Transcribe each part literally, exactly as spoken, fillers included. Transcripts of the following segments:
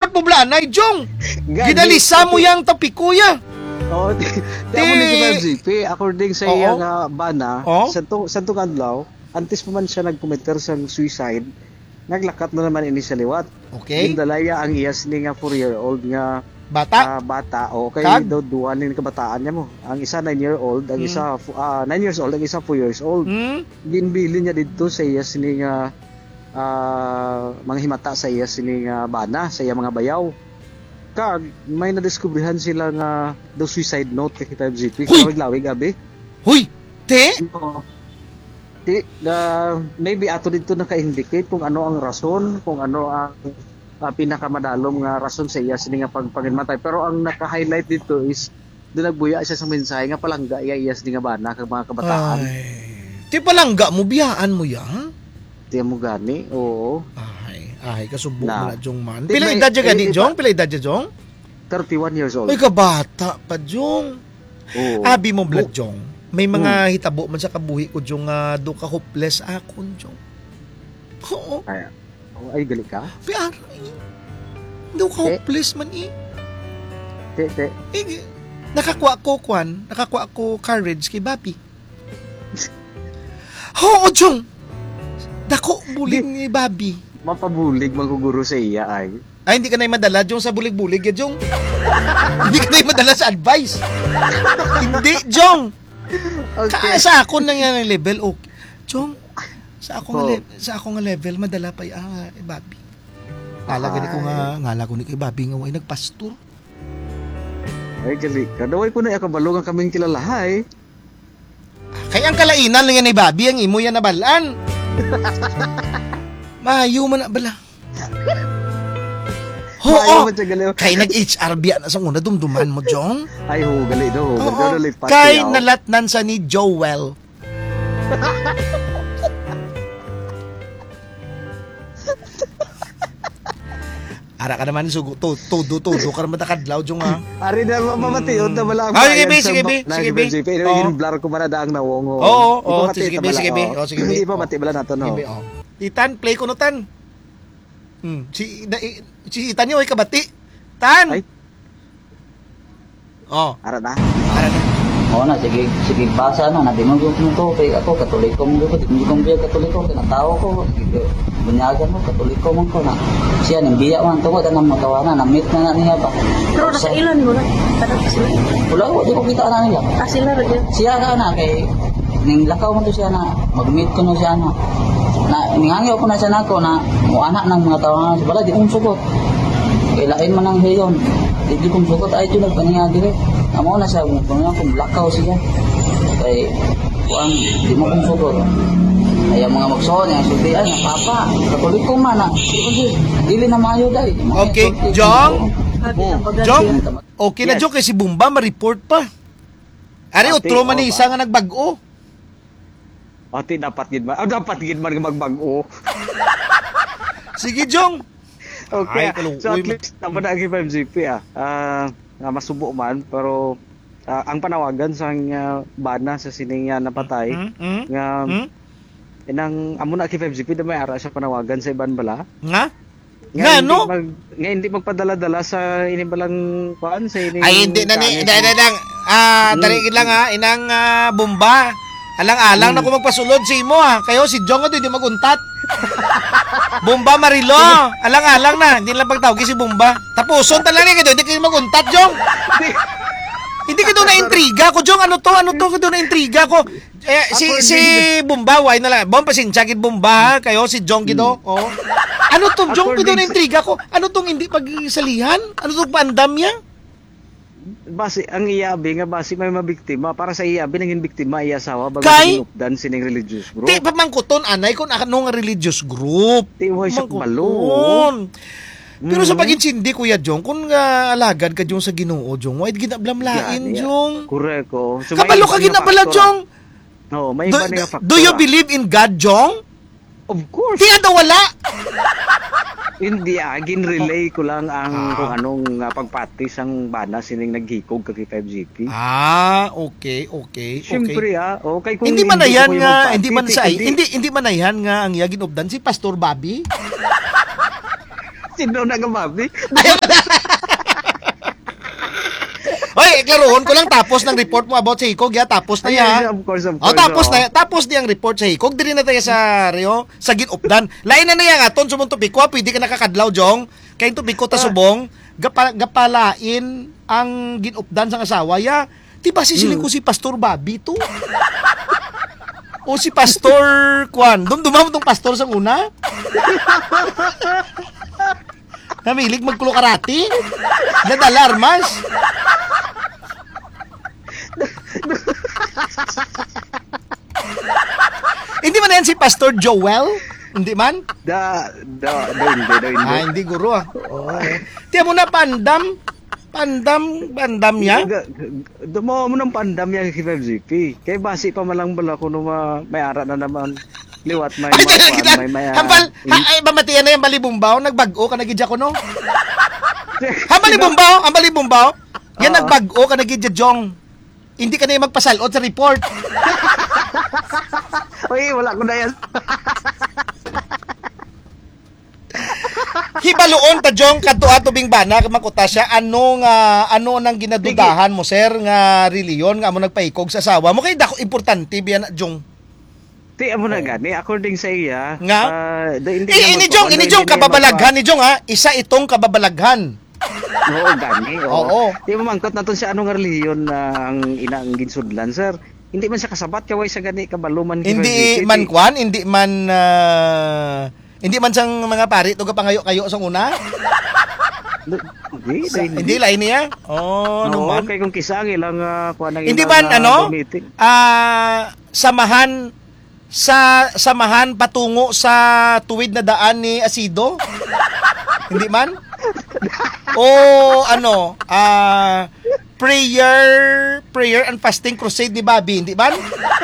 dapat mo blanay, Jong. Ginalisa mo yang tapikuya. Oo, di mo ni G P. According sa iya nga bana, sa to kadlaw, antes pa man siya nag-commit sa suicide, naglakat na naman ini sa liwat. Okay. Gindalaya ang iyas ni nga four-year-old nga bata. Uh, bata. O kay daw duwan ni kabataan niya mo. Ang isa nine-year-old, ang hmm. isa uh, nine years old, ang isa four years old. Hmm. Ginbili niya dito sa iyas ni nga uh, mga himata sa iyas ni nga bana, sa iya mga bayaw. Kag may nadiskubrihan sila nga daw suicide note kay five G P. Lawig-lawig abi. Huy! Te? No. Di, uh, maybe ato dito naka-indicate kung ano ang rason, kung ano ang uh, pinakamadalom nga rason sa iya sini nga pagpangimatay. Pero ang naka-highlight dito is doon nagbuya siya sa mensahe nga palangga iya iya sini nga bana kag mga kabataan. Ay. Ti palangga mo biyaan mo ya? Ti mo gani. Oo. Ay, ay kasubo mo na Jong man. Di, Pila may, edad ka eh, ni Jong? Pila edad ya Jong? thirty-one years old. Ay kabata pa Jong. Oo. Abi mo blood Jong. May mga hmm. hitabo man sa kabuhi ko Jong nga uh, do ka hopeless akon Jong. Oo. Ay, oh, ay gali ka? Pero do ka hopeless man eh. Te, te. Eh, nakakuha ko kwan, nakakuha ko courage kay Bobby. Oo, Jong. Dako bulig ni Bobby. Mapabulig maguguro sa iya ay. Ay, hindi ka na madala Jong sa bulig-bulig ya Jong. Hindi ka na madala sa advice. Hindi, Jong. Okay. Ka, sa ako na nga level, okay. Jong, sa ako, oh. nga, le- sa ako nga level, madala pa yung ah, eh, Bobby. Ngala gani ko nga, ngala ko ni kay Bobby nga way nagpastor. Ay, gali ka. Daway ko na ikabalong ang kaming kilalahay. Kaya ang kalainan lang yan ni Bobby, ang imo yan na balaan. Mayo man na bala. Ho, oh, kay nag-H R B na sa una dumduman mo, Jong. Ay, ho, gali do. Oh, oh. Kay nalatnan sa ni Joel. Ara ka naman sugo to todo todo ka naman takadlaw Jong ha. Ari na mamatiyon na wala. Ay, sige, sige, sige, sige. Yung blur ko man daang nawongo. Oo, oo, sige, sige, sige. Oh, sige. Hindi pa mati bala nato no. Itan, play ko no tan. Hmm, si da, si Itan niyo ay kabati. Tan. Ay. Oh, ara na. Ara na. Oo na, sige, sige, basa na, natinong yung ko, kay ako, katoliko mo ko, hindi kong biya katoliko, kaya natao ko, bunyagan mo, katoliko mo ko na, siya, nang biya man tungkol, anong magawa na, na-meet na na niya ba? Pero nasa ilan mo na, tanong sila? Wala ko, di ko kita na nila. Ah, sila rin? Siya na na, kay, ning lakaw mo to siya na, mag-meet ko na siya na, na, ningangyaw ko na siya na ako, na, muanak ng mga tawa na, wala, di kong sugot. Kailain man ang hayon, di kong sugot, ay, ito nagpaningagiri. Amo na siya, kung kung lakaw siya. Kay, kuan, di mo kong sugot. Ay, mga magsoon, yung subian, yung papa, katulik ko man, ah. Dili na mayo dahil. Okay, Jong? Jong? Okay na, Jong, kasi Bumba, ma-report pa. Ari, utro man ni isa nga nagbago. Ati, dapat gid man. Oh, dapat gid man magbag-o. Sige, Jong. Okay, ay, so at least, naman na ang five G P, ah. Ah, nga masubo man pero uh, ang panawagan sa uh, bana sa sining uh, napatay mm, mm, nga mm? inang amo na kay five G P na may ara siya panawagan sa iban bala nga nga, nga no mag, nga hindi magpadala-dala sa ini balang kuan sa ini ay hindi na ni dadang ah dali lang ha inang uh, Bumba alang-alang hmm. na ko magpasulod si imo ha kayo si Jong ado hindi maguntat. Bumba Marilo, alang-alang na, hindi lang pagtawag si Bumba. Tapuson talaga kayo, hindi kayo maguntat, Jong. Hindi ka doon na intriga ko, Jong. Ano to? Ano to? Ka doon na intriga ko. Eh, si si Bumba, why na lang. Bom pasensya kid Bumba, ha? Kayo si Jong gido. Oh. Ano to, Jong? Ka doon na intriga ko. Ano tong hindi pagsalihan? Ano tong pandam niya? Basi ang iyabi nga basi may mabiktima para sa iyabi nangin biktima iya asawa bago sinupdan sining religious group. Di pa mangkuton anay kun ano nga religious group. Di mo siya balon. Pero sa pag-insindi Kuya Jong kun nga alagad ka Jong sa Ginoo Jong, wait ginablamlain Jong. Correct ko. So, kabalo ka ginabala Jong. No, may iba nga factor. Do you believe in God Jong? Of course. Di ada wala. Hindi ah, gin-relay ko lang ang ah. kung anong uh, pagpatis ang bana sining naghikog kay five G P. Ah, okay, okay, Siyempre okay. ah, okay kung hindi man yan nga, hindi man sa hindi hindi man yan nga ang yagin obdan si Pastor Bobby. Sino na nga, Bobby? Ayaw mo na. Hoy, klaruhon ko lang tapos ng report mo about sa Hikog, ya. Tapos na ya. Of course, of Oh, course. tapos oo. na, tapos di ang report sa Hikog. Diri na tayo sa Rio, sa Ginupdan. Lain na na yan aton sumong tupiko, pwede ka nakakadlaw jong. Kay tupiko ta subong, gapa, gapalain ang Ginupdan sa asawa ya. Di ba sisiling ko si Pastor Bobby to? O si Pastor Kwan. Dumdumam tong pastor sa una. Namilig magkulo karate. Nadala armas. Hindi man yan si Pastor Joel? Hindi man? Da, da, da, hindi, da, hindi. Ah, hindi guro ah. Oo. Tiyan mo na pandam. Pandam, pandam niya. Dumawa mo ng pandam yan kay five G P. Kay basi pa malang bala kung ma, may ara na naman. Liwat may Ay, mga kita, may may hambal, ha, ay, bamatiyan na yung balibumbaw, nagbago ka nagidya ko no? Hambal ibumbaw, hambal ibumbaw, yan Oo. nagbago ka nagidya jong. Hindi ka na yung magpasalot sa report. Uy, wala ko na yan. Hibaloon ta jong kadto ato bing bana makuta siya ano nga ano nang ginadudahan mo sir nga reliyon nga mo nagpaikog sa asawa mo kay dako importante biyan jong. Ti amo na gani according sa iya. Nga? ah, da, hindi Eh, ini naman jong ko- ini ano, jong hindi kababalaghan ni jong ha isa itong kababalaghan. naman- Oo, gani. Oo. Oo. Di mo mangkot naton sa anong reliyon na ang inaang ginsudlan, sir. Hindi man siya kasabat kaway sa gani kabaluman kay Hindi five G P. man kwan, hindi man ah, hindi man sang mga pari to pangayo kayo sa una. Hindi, Sa, hindi. hindi lain niya. Oh, No, naman. kay kung kisa ang ilang uh, kuha ng Hindi ilang, man ah, ano meeting. ah samahan sa samahan patungo sa tuwid na daan ni Asido? Hindi man? O ano, ah prayer prayer and fasting crusade ni Bobby, hindi man?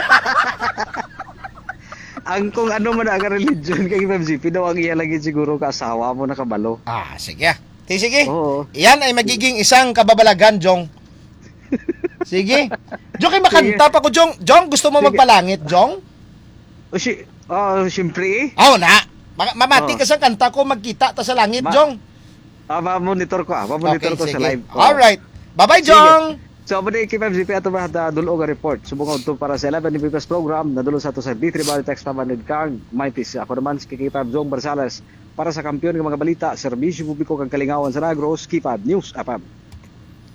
Ang kung ano man ang religion kay five G P daw ang iya lagi siguro kasawa mo nakabalo. Ah, sige. Sige, sige. Oo. Yan ay magiging isang kababalagan, Jong. Sige. Jong, kay makanta pa ko, Jong. Jong, gusto mo Sige. magpalangit, Jong? O si ah syempre eh. Oo na. Ma- mamati Oo. ka sa kanta ko, magkita ta sa langit, Ma- Jong. Ah, ma-monitor ko ah, ma-monitor ko sa live. Oo. Alright. Bye-bye, Sige. Jong. So, abad kay five G P ato ba da dulo nga report. Subong to para sa eleven Nipikas program na dulo sa to sa B three Bali Text Tamanid Kang. Maitis ako naman si Kikipab Jong Barsales para sa kampiyon ng mga balita, serbisyo publiko kang kalingawan sa Negros, Kipab News Apam.